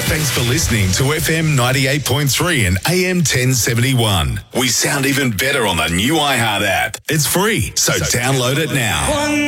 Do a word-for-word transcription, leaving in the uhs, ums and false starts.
Thanks for listening to F M ninety-eight point three and A M ten seventy-one. We sound even better on the new iHeart app. It's free, so, so download it now. One